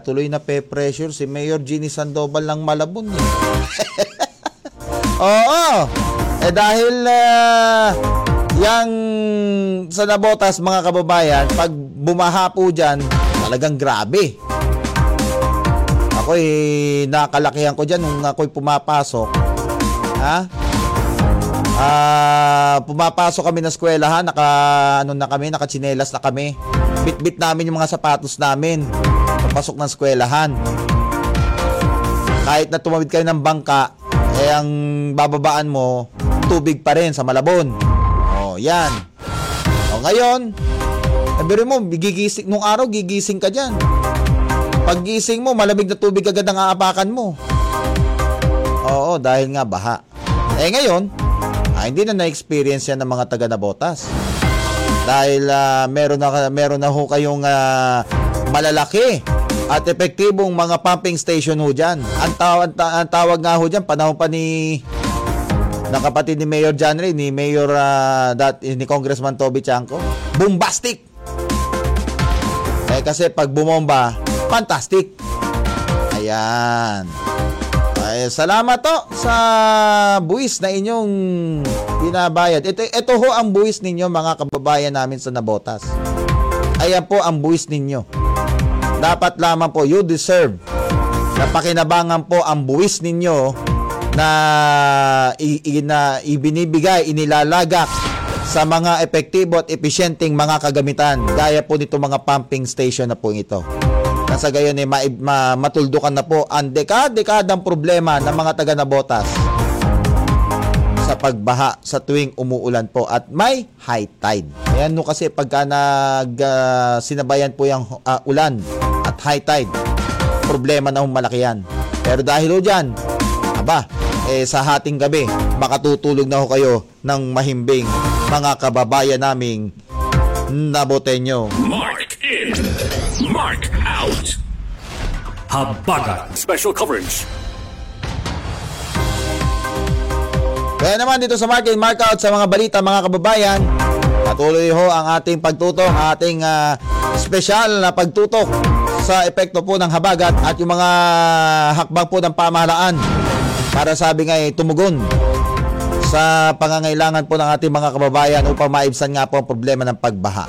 Tuloy na pe-pressure si Mayor Jeannie Sandoval ng Malabon. Oo. Dahil yang sa Nabotas, mga kababayan, pag bumaha po dyan, talagang grabe. Ako'y nakalakihan ko dyan nung ako'y pumapasok. Pumapasok kami na eskwelahan, nakatsinelas na kami. Bit-bit namin yung mga sapatos namin. Papasok ng eskwelahan. Kahit na tumawid kayo ng bangka, ang bababaan mo, tubig pa rin sa Malabon. Yan. Ngayon, sabi mo, nung araw, gigising ka dyan. Pag gising mo, malamig na tubig agad ang aapakan mo. Oo, dahil nga baha. Ngayon, hindi na na-experience yan ng mga taga Nabotas. Dahil meron na ho kayong malalaki at epektibong mga pumping station ho dyan. Ang tawag nga ho dyan, panahon pa ni kapatid ni Mayor John Ray, ni Mayor ni Congressman Toby Chanco, bombastic. Kasi pag bumomba, fantastic. Ayan. Salamat to sa buwis na inyong binabayad. Ito ho ang buwis ninyo, mga kababayan namin sa Nabotas. Ayan po ang buwis ninyo. Dapat lamang po, you deserve na pakinabangan po ang buwis ninyo na ibinibigay, inilalagak sa mga epektibo at epesyenteng mga kagamitan. Gaya po nito mga pumping station na po ito. Nasa gayon matuldukan na po ang dekadang problema ng mga taga Nabotas sa pagbaha sa tuwing umuulan po at may high tide. Ayan no, kasi pagka sinabayan po yung ulan at high tide, problema na malaki yan. Pero dahil dyan, sa hating gabi, makatutulog na ho kayo ng mahimbing, mga kababayan naming Naboteño. Mark in, Mark out. Habagat special coverage. Kaya naman dito sa Mark in, Mark out sa mga balita, mga kababayan, patuloy ho ang ating pagtutok, ating special na pagtutok sa epekto po ng habagat at yung mga hakbang po ng pamahalaan para sabi nga tumugon sa pangangailangan po ng ating mga kababayan upang maibsan nga po ang problema ng pagbaha.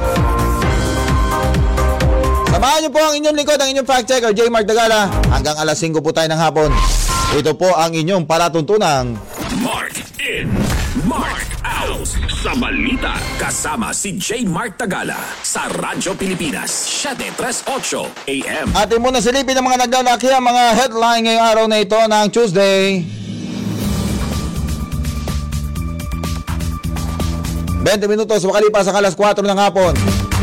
Samahan niyo po ang inyong lingkod, ang inyong fact checker, J. Mark Dagala. Hanggang alas 5 po tayo ng hapon. Ito po ang inyong palatuntunang Mark in, Mark out. Sa balita, kasama si J. Mark Tagala sa Radyo Pilipinas, 738 AM. Atin muna silipin ang mga naglalaki ang mga headline ngayong araw na ito ng Tuesday. 20 minutos makalipas ang alas 4 ng hapon.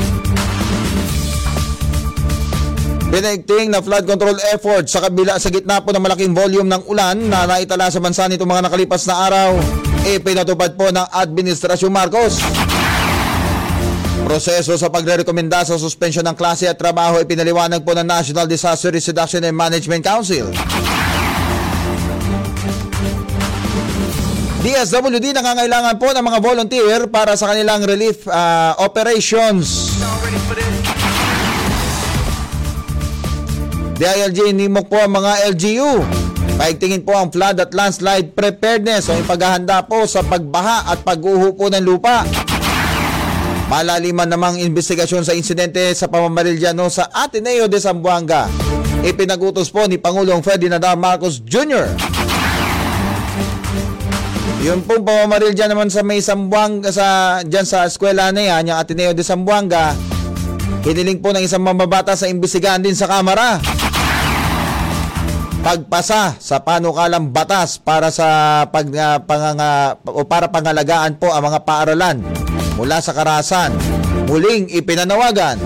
Binigting na flood control effort sa gitna po ng malaking volume ng ulan na naitala sa bansa nito mga nakalipas na araw. Pinatupad po ng Administrasyong Marcos. Proseso sa pagre-rekomenda sa suspensyon ng klase at trabaho ipinaliwanag po ng National Disaster Risk Reduction and Management Council. DSWD nangangailangan po ng mga volunteer para sa kanilang relief operations. DILG nimok po ang mga LGU. Paigtingin po ang flood at landslide preparedness o ipaghahanda po sa pagbaha at pag-uho po ng lupa. Malaliman namang investigasyon sa insidente sa pamamarilya sa Ateneo de Zamboanga. Ipinagutos po ni Pangulong Ferdinand R. Marcos Jr. Yun pong pamamarilya naman sa may Zamboanga, dyan sa eskwela na yan, yung Ateneo de Zamboanga. Hiniling po ng isang mamabata sa imbestigahan din sa Kamara. Pagpasa sa panukalang batas para sa para pangalagaan po ang mga paaralan mula sa karahasan. Muling ipinanawagan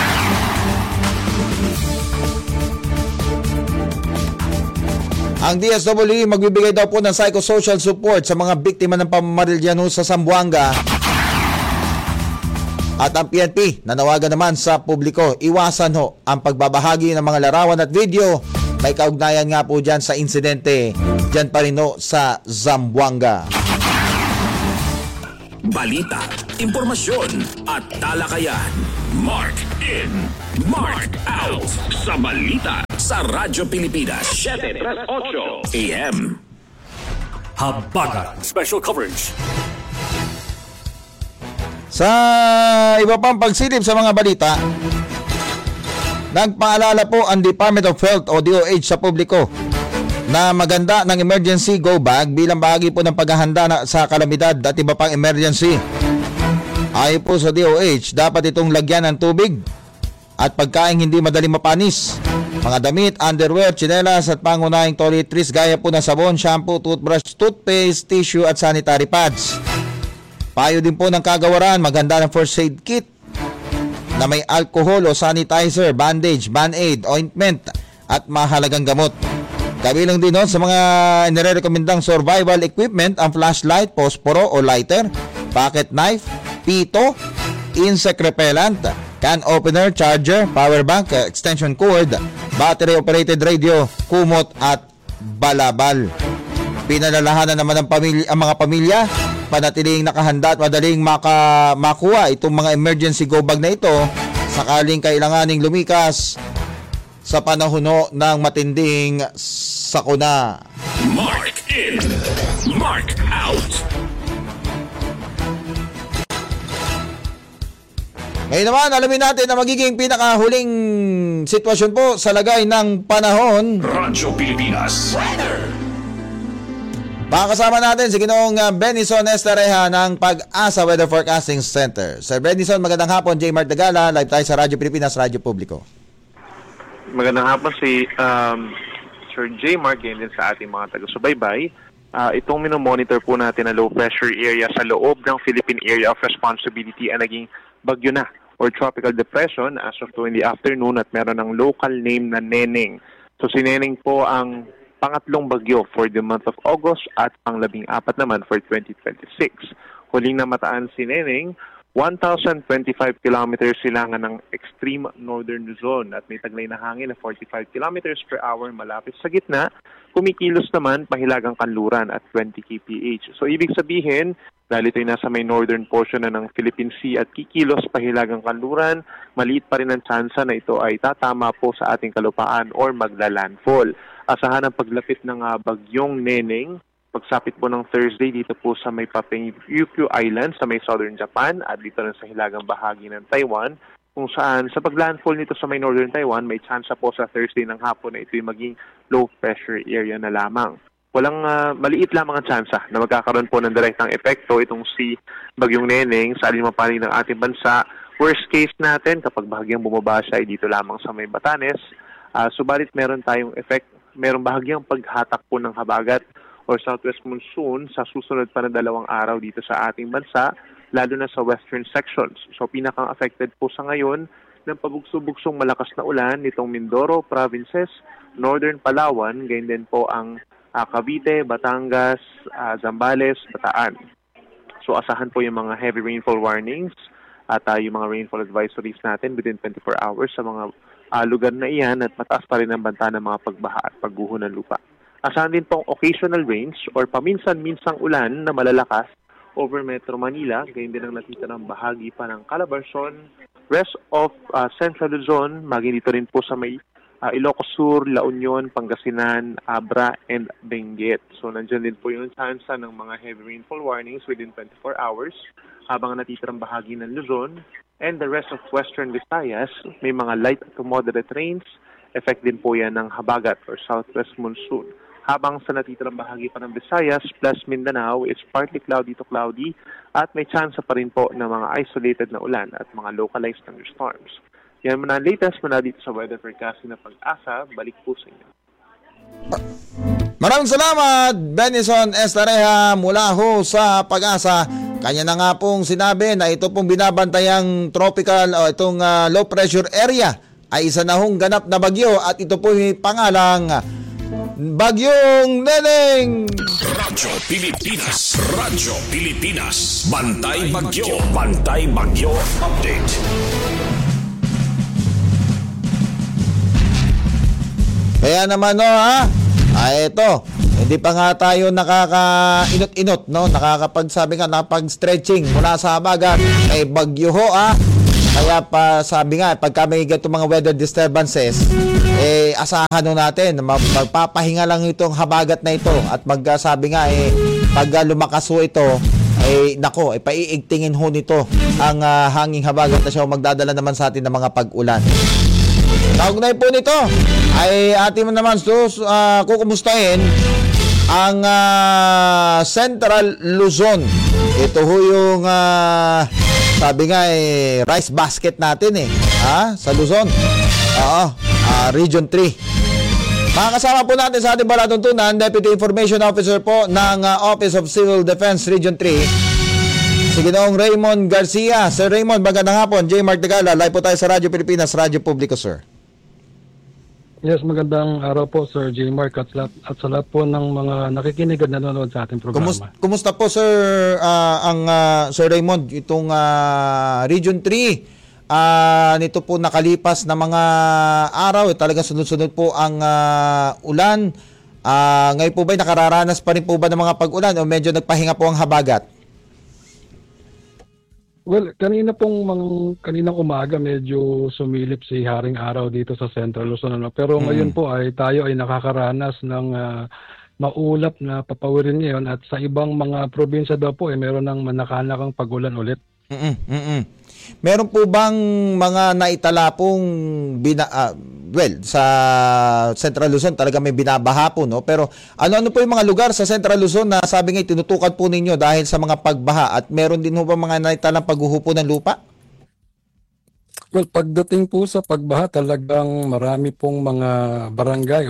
ang DSWD magbibigay daw po ng psychosocial support sa mga biktima ng pamamarilya sa Zamboanga. At ang PNP nanawagan naman sa publiko, iwasan ang pagbabahagi ng mga larawan at video. May kaugnayan nga po dyan sa insidente dyan pa rin sa Zamboanga. Balita, impormasyon at talakayan. Mark in, Mark out. Sa balita, sa Radyo Pilipinas 738 AM. Habagat Special Coverage. Sa iba pang pagsilip sa mga balita, nagpaalala po ang Department of Health o DOH sa publiko na maganda ng emergency go bag bilang bahagi po ng paghahanda sa kalamidad at iba pang emergency. Ayon po sa DOH, dapat itong lagyan ng tubig at pagkain hindi madaling mapanis. Mga damit, underwear, tsinelas at pangunahing toiletries gaya po ng sabon, shampoo, toothbrush, toothpaste, tissue at sanitary pads. Payo din po ng kagawaran, maganda ng first aid kit na may alcohol o sanitizer, bandage, band-aid, ointment at mahalagang gamot. Kabilang din sa mga nire-rekomendang survival equipment ang flashlight, posporo o lighter, pocket knife, pito, insect repellent, can opener, charger, power bank, extension cord, battery-operated radio, kumot at balabal. Pinalalahanan naman ang mga pamilya, panatiling nakahanda at madaling makuha itong mga emergency go bag na ito sakaling kailanganing lumikas sa panahon ng matinding sakuna. Mark in, mark out. Ngayon naman, alamin natin na magiging pinakahuling sitwasyon po sa lagay ng panahon. Radyo Pilipinas Weather. Pakasama natin si Ginoong Benison Estareja ng Pag-asa Weather Forecasting Center. Sir Benison, magandang hapon. J. Mark Tagala, live tayo sa Radyo Pilipinas, Radyo Publiko. Magandang hapon si Sir J. Mark, din sa ating mga taga-subaybay. Itong minomonitor po natin na low pressure area sa loob ng Philippine Area of Responsibility ay naging bagyo na or tropical depression as of 2 in the afternoon at meron ng local name na Neneng. So si Neneng po ang pangatlong bagyo for the month of August at pang-14 naman for 2026. Huling namataan si Neneng, 1,025 kilometers silangan ng extreme northern Luzon at may taglay na hangin na 45 kilometers per hour malapit sa gitna. Kumikilos naman pahilagang kanluran at 20 kph. So ibig sabihin, dahil ito'y nasa may northern portion na ng Philippine Sea at kikilos pahilagang kanluran, maliit pa rin ang tsansa na ito ay tatama po sa ating kalupaan or magla-landfall. Asahan ang paglapit ng bagyong Neneng, pagsapit po ng Thursday dito po sa may Papayuku Island sa may southern Japan at dito rin sa hilagang bahagi ng Taiwan, kung saan sa pag-landfall nito sa may northern Taiwan, may tsansa po sa Thursday ng hapon na ito'y maging low pressure area na lamang. Walang maliit lamang ang tsansa na magkakaroon po ng direktang epekto itong si Bagyong Neneng sa alimapanig ng ating bansa. Worst case natin kapag bahagyang bumaba siya ay dito lamang sa may Batanes. Subalit meron merong bahagyang paghatak po ng habagat o southwest monsoon sa susunod pa na 2 araw dito sa ating bansa, lalo na sa western sections. So pinakang affected po sa ngayon ng pabugso-bugsong malakas na ulan nitong Mindoro provinces, northern Palawan, gayon din po ang Cavite, Batangas, Zambales, Bataan. So asahan po yung mga heavy rainfall warnings at yung mga rainfall advisories natin within 24 hours sa mga lugar na iyan at mataas pa rin ang banta ng mga pagbaha at pagguho ng lupa. Asahan din pong occasional rains or paminsan-minsang ulan na malalakas over Metro Manila, gayon din ang natitirang bahagi pa ng Calabarzon, rest of Central Luzon, maging dito rin po sa may Ilocos Sur, La Union, Pangasinan, Abra, and Benguet. So nandiyan din po yung chance ng mga heavy rainfall warnings within 24 hours habang natitirang bahagi ng Luzon and the rest of Western Visayas, may mga light to moderate rains. Effect din po yan ng habagat or southwest monsoon. Habang sa natitirang bahagi pa ng Visayas plus Mindanao, it's partly cloudy to cloudy at may chance pa rin po ng mga isolated na ulan at mga localized thunderstorms. Yan muna ang latest muna dito sa weather forecasting na Pag-asa. Balik po sa inyo. Maraming salamat, Benison Estareja mula ho sa Pag-asa. Kanya na nga pong sinabi na ito pong binabantayang tropical o itong low pressure area ay isa na hong ganap na bagyo at ito po yung pangalang Bagyong Neneng. Radyo Pilipinas, Radyo Pilipinas, Bantay Bagyo Update. Kaya naman ito, hindi pa nga tayo nakaka-inot-inot, no? Nakakapagsabi nga, nakapag-stretching mula sa habagat, ay bagyo ho, Kaya pa sabi nga, pagka may ganito mga weather disturbances, asahan ho natin, magpapahinga lang itong habagat na ito at magsabi nga pag lumakas ho ito, nako, paiigtingin ho nito ang hanging habagat na siya magdadala naman sa atin ng mga pag-ulan. Kaugnay po nito ay atin naman kukumustahin ang Central Luzon. Ito ho yung sabi nga rice basket natin sa Luzon. Region 3. Makakasama po natin sa ating balatuntunan, Deputy Information Officer po ng Office of Civil Defense Region 3, si Ginoong Raymond Garcia. Sir Raymond, magandang hapon. J. Mark Tagala, live po tayo sa Radyo Pilipinas, Radyo Publiko, sir. Yes, magandang araw po, Sir J. Mark, at sa lahat po ng mga nakikinig at nanonood sa ating programa. Kumusta po, sir, Sir Raymond, itong Region 3? Nito po nakalipas na mga araw, talaga sunod-sunod po ang ulan. Ngayon po ba nakararanas pa rin po ba ng mga pag-ulan o medyo nagpahinga po ang habagat? Well, kaninang umaga medyo sumilip si Haring Araw dito sa Central Luzon. Pero ngayon po tayo ay nakakaranas ng maulap na papawirin ngayon at sa ibang mga probinsya daw po meron ng manakanakang pag-ulan ulit. Meron po bang mga naitala pong sa Central Luzon talaga may binabaha po, no? Pero ano po yung mga lugar sa Central Luzon na sabi nga tinutukan po ninyo dahil sa mga pagbaha at meron din po ba mga naitalang paghuhupo ng lupa? Well, pagdating po sa pagbaha, talagang marami pong mga barangay o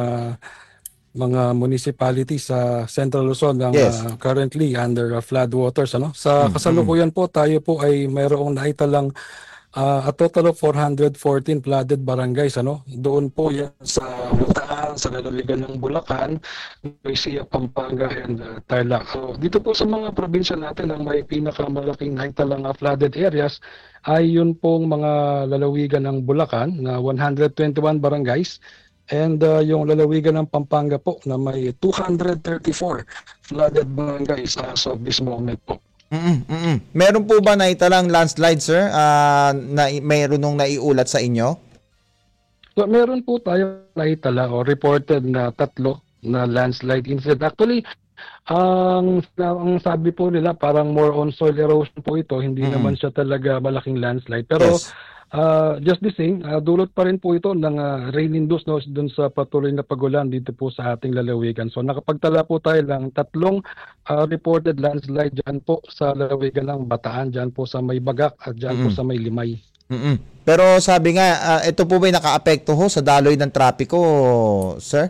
mga municipality sa Central Luzon ang currently under floodwaters. Sa kasalukuyan po, tayo po ay mayroong naitalang a total of 414 flooded barangays. Doon po yan sa Bataan, sa lalawigan ng Bulacan, Nuecia, Pampanga, and Tarlac. So, dito po sa mga probinsya natin ang may pinakamalaking naitalang flooded areas ay yun pong mga lalawigan ng Bulacan na 121 barangays. And yung lalawigan ng Pampanga po na may 234 flooded barangays as of this moment po. Meron po ba naitalang landslide, sir? Mayroon nung naiulat sa inyo? So, meron po tayo naitala o reported na 3 na landslide incident. Actually, ang sabi po nila parang more on soil erosion po ito. Hindi naman siya talaga malaking landslide. Pero just the same, dulot pa rin po ito ng rain-induced dun sa patuloy na pagulan dito po sa ating lalawigan. So nakapagtala po tayo ng 3 reported landslide dyan po sa lalawigan ng Bataan, dyan po sa may Bagak at dyan po sa may Limay. Pero sabi nga, ito po ba naka-apekto ho sa daloy ng trapiko, sir?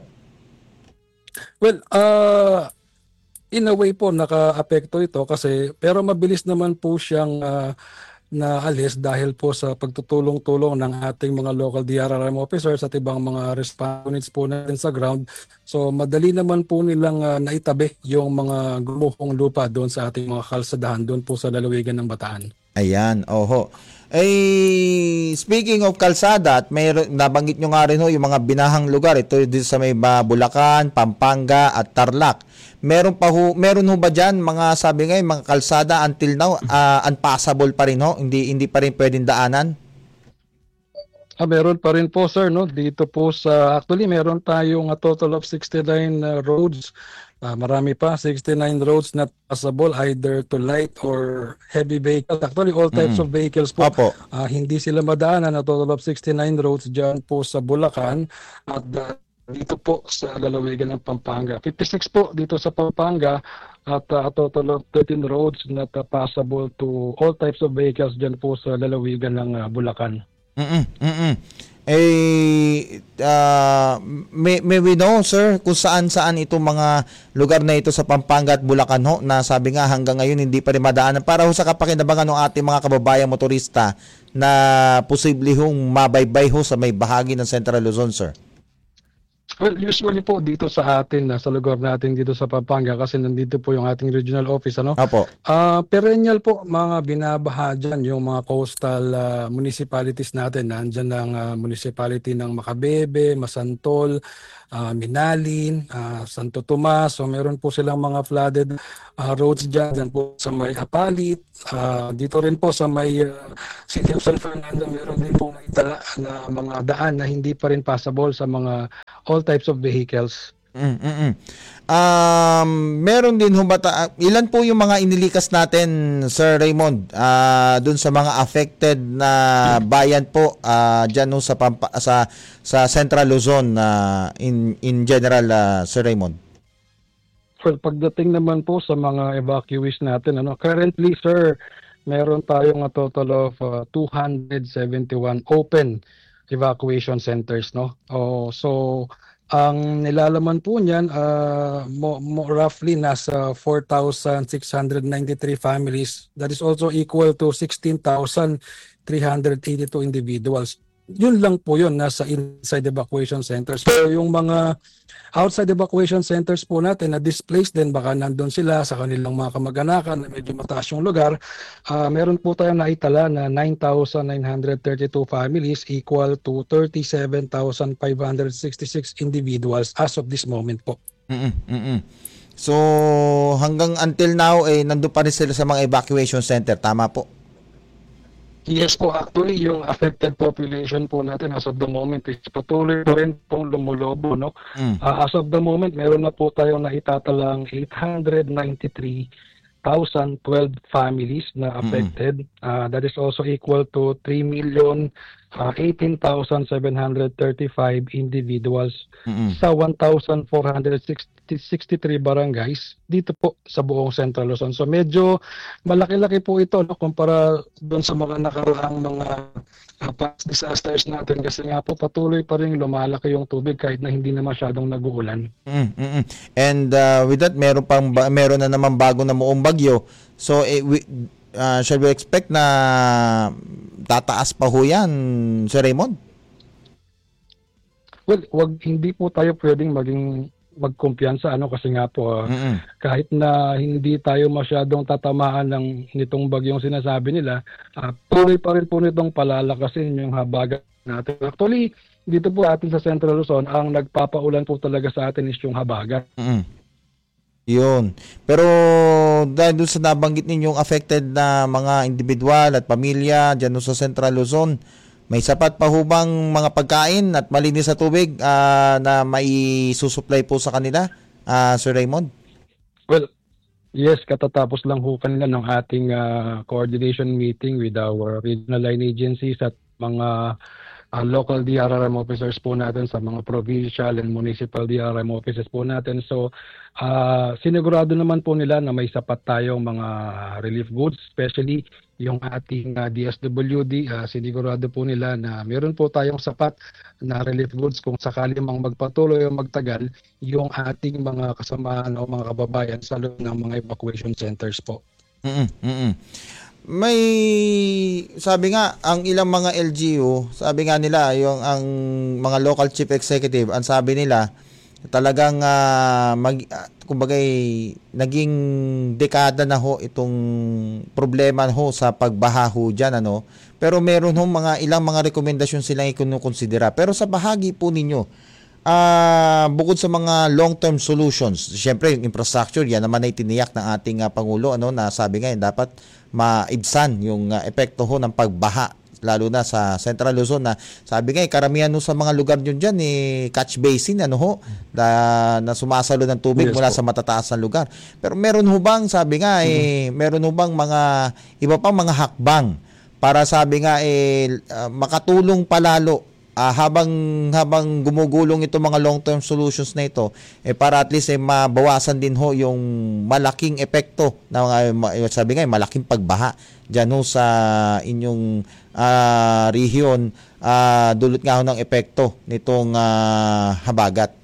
Well, in a way po naka-apekto ito kasi pero mabilis naman po siyang naalis dahil po sa pagtutulong-tulong ng ating mga local DRRM officers at ibang mga response units po natin sa ground. So madali naman po nilang naitabi yung mga gumuhong lupa doon sa ating mga kalsadahan doon po sa lalawigan ng Bataan. Ayan, oho. Speaking of kalsada, at nabanggit nyo nga rin yung mga binahang lugar. Ito dito sa may Bulacan, Pampanga at Tarlac. Meron ho ba dyan mga sabi nga mga kalsada until now unpassable pa rin ho? Hindi pa rin pwedeng daanan? Meron pa rin po, sir, no? Dito po actually meron tayong a total of 69 roads. Marami pa, 69 roads not passable either to light or heavy vehicles. Actually, all types of vehicles po. Hindi sila madaanan. A total of 69 roads dyan po sa Bulacan at dito po sa lalawigan ng Pampanga. 56 po dito sa Pampanga at a total of 13 roads not passable to all types of vehicles dyan po sa lalawigan ng Bulacan. May we know, sir, kung saan itong mga lugar na ito sa Pampanga at Bulacan ho, na sabi nga hanggang ngayon hindi pa rin madaanan para ho sa kapakinabangan ng ating mga kababayang motorista na posible hong mabaybay ho sa may bahagi ng Central Luzon, sir? Well, usually po dito sa atin, sa lugar natin dito sa Pampanga kasi nandito po yung ating regional office, Apo. Perennial po mga binabaha dyan yung mga coastal municipalities natin. Nandyan ang municipality ng Macabebe, Masantol, Minalin, Santo Tomas. So meron po silang mga flooded roads dyan po sa may Apalit. Dito rin po sa may City of San Fernando, meron din po naitala na mga daan na hindi pa rin passable sa mga all types of vehicles. Meron din ilan po yung mga inilikas natin, Sir Raymond, dun sa mga affected na bayan po diyan no, sa Central Luzon in general, Sir Raymond? Well, pagdating naman po sa mga evacuees natin, currently, sir, meron tayong a total of 271 open evacuation centers, no? So ang nilalaman po niyan, roughly nasa 4,693 families. That is also equal to 16,382 individuals. Yun lang po yun, nasa inside evacuation centers. So yung mga outside evacuation centers po natin na displaced din, baka nandun sila sa kanilang mga kamag-anakan na medyo mataas yung lugar, meron po tayong naitala na 9,932 families equal to 37,566 individuals as of this moment po. So hanggang until now nandun pa rin sila sa mga evacuation center, tama po? Yes po, actually yung affected population po natin as of the moment is patuloy pa rin pong lumulobo, no? As of the moment, meron na po tayong naitatalang 893,012 families na affected. That is also equal to 3,018,735 individuals sa 1,463 barangays dito po sa buong Central Luzon. So medyo malaki-laki po ito, no, kumpara doon sa mga nakaraang mga past disasters natin, kasi nga po patuloy pa rin lumalaki yung tubig kahit na hindi na masyadong nag-uulan. And with that, meron na naman bago na muong bagyo. So shall we expect na tataas pa ho yan, Sir Raymond? Well, hindi po tayo pwedeng magkumpiyansa, kasi nga po kahit na hindi tayo masyadong tatamaan nitong bagyong sinasabi nila, tuloy pa rin po nitong palalakasin yung habagat natin. Actually, dito po atin sa Central Luzon, ang nagpapaulan po talaga sa atin is yung habagat. Yun. Pero dahil doon sa nabanggit ninyong affected na mga individual at pamilya dyan sa Central Luzon, may sapat pa hubang mga pagkain at malinis sa tubig na may susupply po sa kanila, Sir Raymond? Well, yes, katatapos lang ho kanila ng ating coordination meeting with our regional line agencies at mga local DRRM officers po natin sa mga provincial and municipal DRRM offices po natin. So, sinigurado naman po nila na may sapat tayong mga relief goods, especially yung ating DSWD. Sinigurado po nila na meron po tayong sapat na relief goods kung sakali mang magpatuloy o magtagal yung ating mga kasamaan o mga kababayan sa loob ng mga evacuation centers po. May sabi nga ang ilang mga LGU, sabi nga nila ang mga local chief executive, ang sabi nila talagang kumbaga naging dekada na ho itong problema ho sa pagbaha ho diyan, pero meron ho ilang mga rekomendasyon silang ikinukonsidera. Pero sa bahagi po ninyo, bukod sa mga long-term solutions, siyempre yung infrastructure, yan naman ay tiniyak ng ating Pangulo, na sabi nga dapat maibsan yung epekto ho ng pagbaha, lalo na sa Central Luzon, na sabi nga karamihan sa mga lugar nyo dyan catch basin na sumasalo ng tubig mula sa matataas na lugar. Pero meron ho bang, sabi nga meron ho bang mga iba pang mga hakbang para sabi nga makatulong palalo habang gumugulong itong mga long-term solutions na ito, para at least mabawasan din ho yung malaking epekto na sabi nga malaking pagbaha dyan ho sa inyong rehiyon, dulot nga ho ng epekto nitong habagat.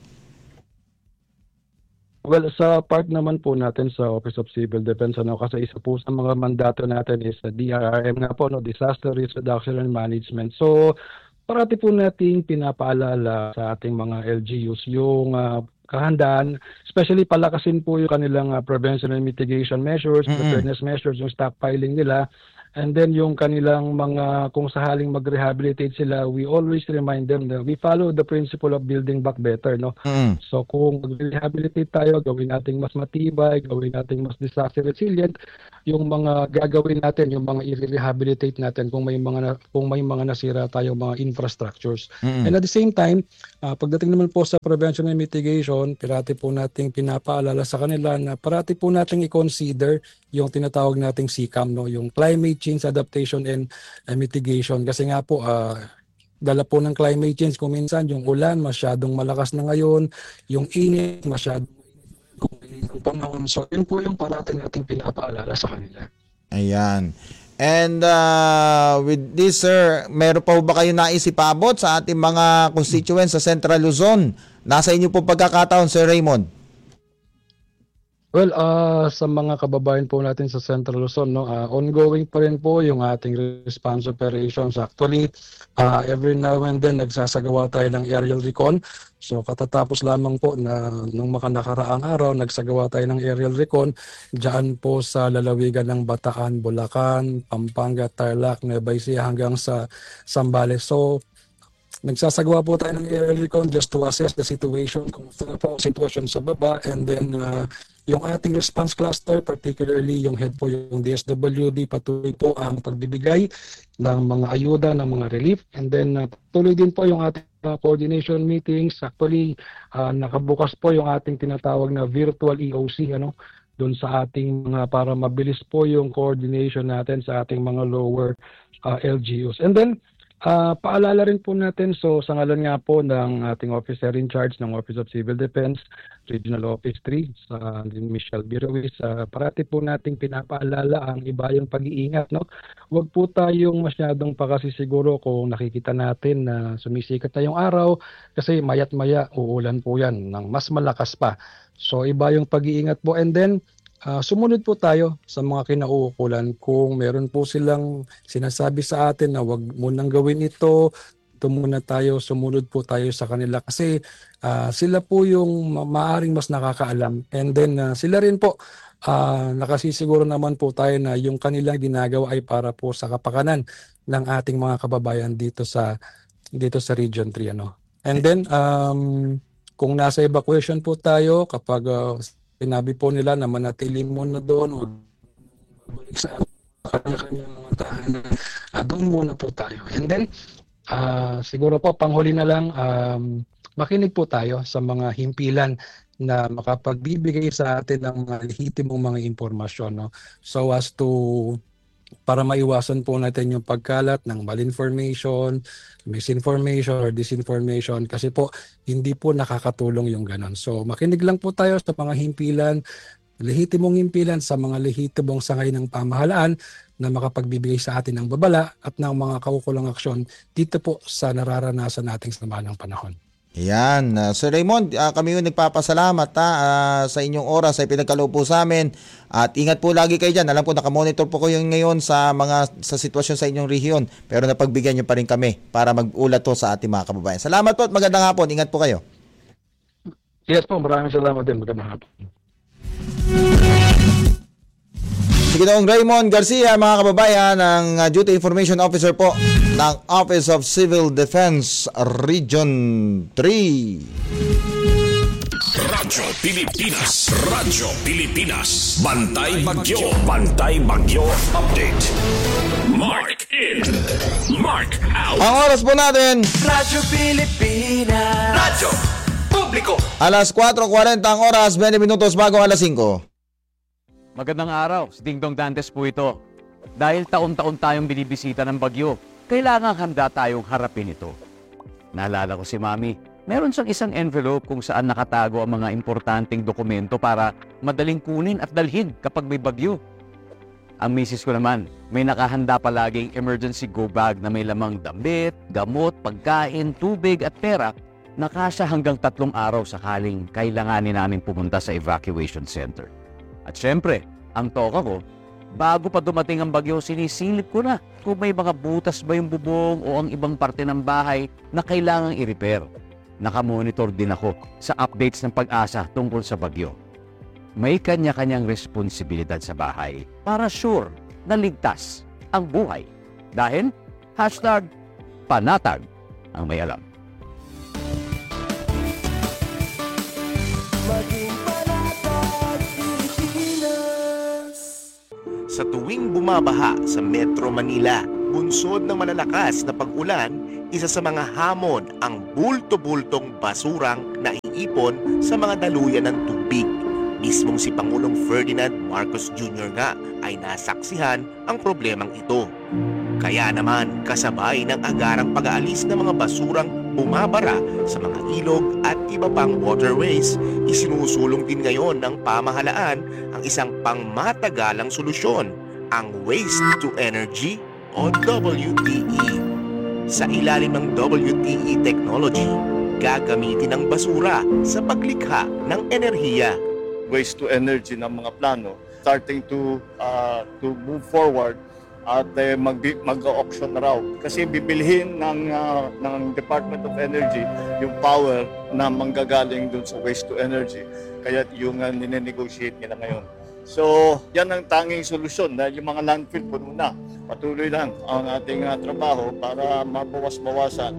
Well, sa part naman po natin sa Office of Civil Defense, kasi isa po sa mga mandato natin is DRRM nga po, Disaster Risk Reduction and Management. So, parati po nating pinapaalala sa ating mga LGUs yung kahandaan, especially palakasin po yung kanilang prevention and mitigation measures, preparedness measures, yung stockpiling nila, And then yung kanilang mga, kung sakaling mag-rehabilitate sila, we always remind them that we follow the principle of building back better, no? So kung mag-rehabilitate tayo, gawin nating mas matibay, gawin nating mas disaster resilient, yung mga gagawin natin, yung mga i-rehabilitate natin kung may mga nasira tayo mga infrastructures. And at the same time, pagdating naman po sa prevention and mitigation, parati po nating pinapaalala sa kanila na parati po nating i-consider yung tinatawag nating CCAM, no? Yung climate change adaptation and mitigation. Kasi nga po, dala po ng climate change kung minsan yung ulan masyadong malakas na ngayon, yung init masyadong panahon. So yun po yung parati nating pinapaalala sa kanila. Ayan. And with this, sir, meron pa ba kayo naisipabot sa ating mga constituents sa Central Luzon? Nasa inyo po pagkakataon, Sir Raymond. Well, sa mga kababayan po natin sa Central Luzon, no, ongoing pa rin po yung ating response operations. Actually, every now and then nagsasagawa tayo ng aerial recon. So katatapos lamang po na nung nakaraang araw, nagsagawa tayo ng aerial recon diyan po sa lalawigan ng Bataan, Bulacan, Pampanga, Tarlac, Nueva Ecija hanggang sa Zambales. So nagsasagawa po tayo ng aerial recon just to assess the situation, kung ano po ang sitwasyon sa baba, and then yung ating response cluster, particularly yung head po yung DSWD, patuloy po ang pagbibigay ng mga ayuda, ng mga relief, and then tuloy din po yung ating coordination meetings. Actually, nakabukas po yung ating tinatawag na virtual EOC, doon sa ating mga, para mabilis po yung coordination natin sa ating mga lower LGUs. And then, paalala rin po natin, so sa ngalan nga po ng ating officer in charge ng Office of Civil Defense, Regional Office 3, sa Michelle Biruis, parati po nating pinapaalala ang ibayang pag-iingat, no? Huwag po tayong masyadong pakasisiguro kung nakikita natin na sumisikat na yung araw, kasi mayat maya uulan po yan ng mas malakas pa. So iba yung pag-iingat po, and then sumunod po tayo sa mga kinauukulan. Kung meron po silang sinasabi sa atin na wag munang gawin ito muna tayo, sumunod po tayo sa kanila kasi sila po yung maaring mas nakakaalam. And then sila rin po, nakasisiguro naman po tayo na yung kanilang ginagawa ay para po sa kapakanan ng ating mga kababayan dito sa Region 3. And then, kung nasa evacuation po tayo, kapag sinabi po nila na manatili muna doon o balik sa kanya-kanyang mga tahanan, doon muna po tayo. And then, siguro po, panghuli na lang, makinig po tayo sa mga himpilan na makapagbibigay sa atin ng mga lehitimong mga impormasyon, no? So as to, para maiwasan po natin yung pagkalat ng malinformation, misinformation or disinformation, kasi po hindi po nakakatulong yung ganon. So makinig lang po tayo sa mga himpilan, lehitimong himpilan sa mga lehitimong sangay ng pamahalaan na makapagbibigay sa atin ng babala at ng mga kaukulang aksyon dito po sa nararanasan nating sama ng panahon. Yan. Sir Raymond, kami yung nagpapasalamat sa inyong oras ay pinagkaloob po sa amin. At ingat po lagi kayo dyan. Alam ko nakamonitor po kayo ngayon sa sitwasyon sa inyong rehiyon. Pero napagbigyan nyo pa rin kami para mag-ulat to sa ating mga kababayan. Salamat po at magandang hapon. Ingat po kayo. Yes po, maraming salamat din. Magandang hapon. Si Ginoong Raymond Garcia, mga kababayan, ng Duty Information Officer po ng Office of Civil Defense Region 3. Radyo Pilipinas, Radyo Pilipinas, Bantay Bagyo, Bantay Bagyo Update. Mark in, Mark out. Ang oras po natin, Radyo Pilipinas, Radyo Publiko. alas 4:40 ang oras, 20 minutos bago alas 5. Magandang araw, si Dingdong Dantes po ito. Dahil taon-taon tayong binibisita ng bagyo, kailangan handa tayong harapin ito. Naalala ko si Mami, meron siyang isang envelope kung saan nakatago ang mga importanteng dokumento para madaling kunin at dalhin kapag may bagyo. Ang misis ko naman, may nakahanda palaging emergency go bag na may lamang damit, gamot, pagkain, tubig at pera na kasya hanggang 3 araw sakaling kailanganin namin pumunta sa evacuation center. At syempre, ang toka ko, bago pa dumating ang bagyo, sinisilip ko na kung may mga butas ba yung bubong o ang ibang parte ng bahay na kailangang i-repair. Nakamonitor din ako sa updates ng Pag-asa tungkol sa bagyo. May kanya-kanyang responsibilidad sa bahay para sure na ligtas ang buhay. Dahil #panatag ang may alam. Sa tuwing bumabaha sa Metro Manila, bunsod ng malalakas na pag-ulan, isa sa mga hamon ang bulto-bultong basurang naiipon sa mga daluyan ng tubig. Mismong si Pangulong Ferdinand Marcos Jr. nga ay nasaksihan ang problemang ito. Kaya naman kasabay ng agarang pag-aalis ng mga basurang bumabara sa mga ilog at iba pang waterways, isinusulong din ngayon ng pamahalaan ang isang pangmatagalang solusyon, ang Waste to Energy o WTE. Sa ilalim ng WTE technology, gagamitin ang basura sa paglikha ng enerhiya. Waste to energy ng mga plano starting to move forward at mag-auction na raw kasi bibilhin ng Department of Energy yung power na manggagaling dun sa waste to energy, kaya yung ninenegotiate nila ngayon. So yan ang tanging solusyon dahil yung mga landfill puno na. Patuloy lang ang ating trabaho para mabawas-bawasan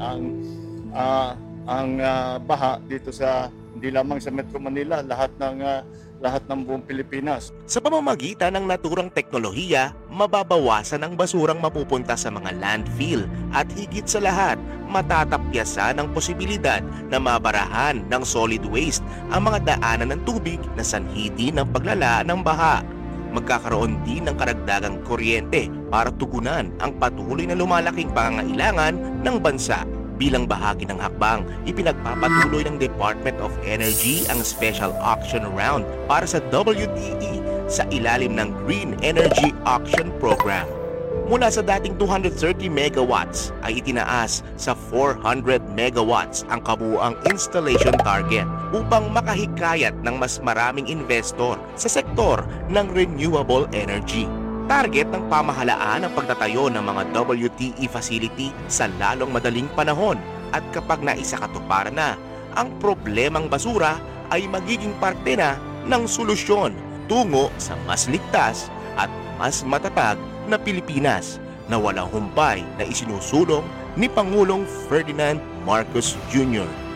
ang baha dito sa hindi lamang sa Metro Manila, lahat ng buong Pilipinas. Sa pamamagitan ng naturang teknolohiya, mababawasan ang basurang mapupunta sa mga landfill at higit sa lahat, matatapyasan ang posibilidad na mabarahan ng solid waste ang mga daanan ng tubig na sanhi din ng paglala ng baha. Magkakaroon din ng karagdagang kuryente para tugunan ang patuloy na lumalaking pangangailangan ng bansa. Bilang bahagi ng hakbang, ipinagpapatuloy ng Department of Energy ang special auction round para sa WTE sa ilalim ng Green Energy Auction Program. Mula sa dating 230 megawatts ay itinaas sa 400 megawatts ang kabuuang installation target upang makahikayat ng mas maraming investor sa sektor ng renewable energy. Target ng pamahalaan ang pagtatayo ng mga WTE facility sa lalong madaling panahon at kapag naisakatuparan na, ang problemang basura ay magiging parte na ng solusyon tungo sa mas ligtas at mas matatag na Pilipinas na walang humpay na isinusulong ni Pangulong Ferdinand Marcos Jr.